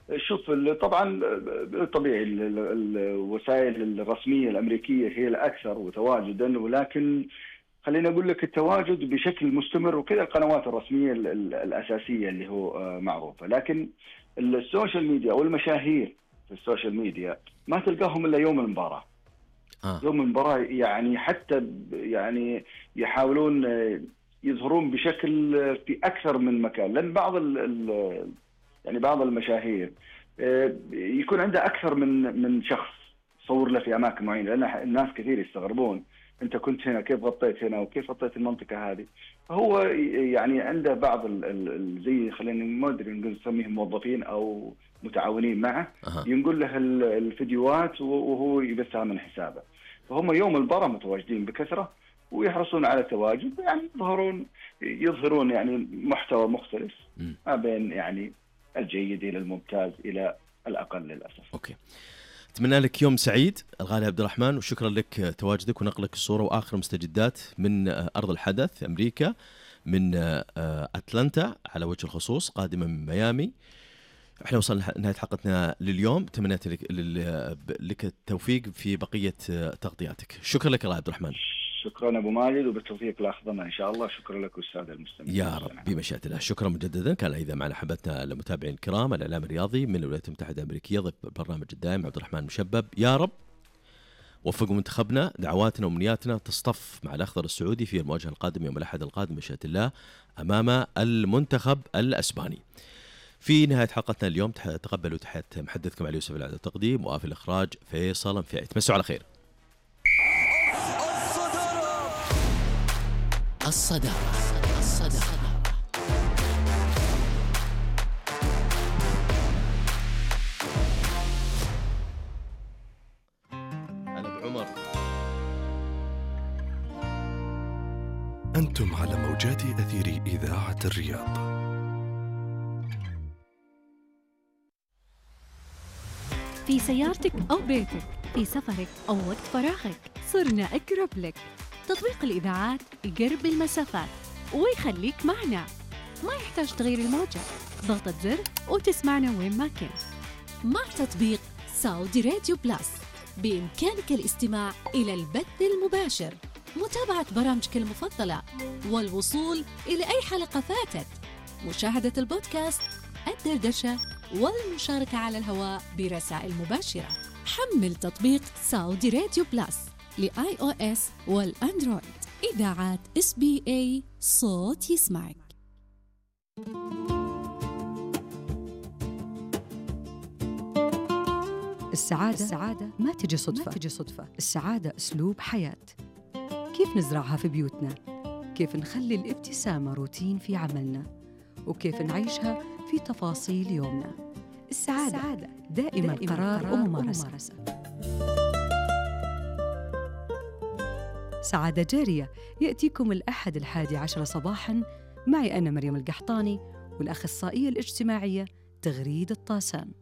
شوف طبعا طبيعي الوسائل الرسمية الأمريكية هي الأكثر وتواجدا، ولكن خليني أقول لك التواجد بشكل مستمر، وكذا القنوات الرسمية الأساسية اللي هو معروفة. لكن السوشيال ميديا أو المشاهير في السوشيال ميديا ما تلقاهم إلا يوم المباراة. يوم المباراة يعني حتى يعني يحاولون يظهرون بشكل في أكثر من مكان، لأن يعني بعض المشاهير يكون عنده أكثر من شخص صور له في أماكن معينة، لأن الناس كثير يستغربون أنت كنت هنا كيف غطيت هنا وكيف غطيت المنطقة هذه. فهو يعني عنده بعض زي خلينا ما أدري نسميهم موظفين أو متعاونين معه، ينقل له الفيديوهات وهو يبثها من حسابه. فهم يوم المباراة متواجدين بكثرة ويحرصون على التواجد، يعني يظهرون يعني محتوى مختلف ما بين يعني الجيد إلى الممتاز إلى الأقل للأسف. أوكي، أتمنى لك يوم سعيد الغالي عبد الرحمن، وشكرا لك تواجدك ونقلك الصورة وآخر مستجدات من أرض الحدث أمريكا، من أتلانتا على وجه الخصوص، قادمة من ميامي. احنا وصلنا نهاية حلقتنا لليوم، تمنيت لك التوفيق في بقية تغطياتك. شكرا لك الله عبد الرحمن. شكرا أبو ماجد، وبالتوفيق لأخذنا إن شاء الله. شكرا لك والسادة المستمعين. يا رب بمشيئة الله. شكرا مجددا. كان إذا معنا حبتنا المتابعين الكرام الإعلام الرياضي من الولايات المتحدة الأمريكية ضيف البرنامج الدائم عبد الرحمن مشبب. يا رب وفقوا منتخبنا، دعواتنا ومنياتنا تصطف مع الأخضر السعودي في المواجهة القادمة يوم الأحد القادم بمشيئة الله أمام المنتخب الأسباني. في نهاية حلقتنا اليوم تقبلوا تحية محدثكم علي يوسف العدد التقديم، وفي الإخراج فيصل انفعي. تمسوا على خير. الصدارة. أنا بعمر. أنتم على موجات أثير إذاعة الرياض. في سيارتك أو بيتك، في سفرك أو وقت فراغك، صرنا أقرب لك. تطبيق الإذاعات يقرب المسافات ويخليك معنا، ما يحتاج تغيير الموجة، ضغطة زر وتسمعنا وين ما كنت. مع تطبيق سعودي راديو بلاس بإمكانك الاستماع إلى البث المباشر، متابعة برامجك المفضلة، والوصول إلى أي حلقة فاتت، مشاهدة البودكاست، الدردشة، والمشاركة على الهواء برسائل مباشرة. حمل تطبيق سعودي راديو بلاس لآي أو إس والأندرويد. إذاعات SBA، صوت يسمعك. السعادة ما تجي صدفة. السعادة أسلوب حياة. كيف نزرعها في بيوتنا؟ كيف نخلي الابتسامة روتين في عملنا؟ وكيف نعيشها في تفاصيل يومنا؟ السعادة دائما قرار وممارسة. سعادة جارية يأتيكم الأحد 11 صباحاً معي أنا مريم القحطاني والأخصائية الاجتماعية تغريد الطاسان.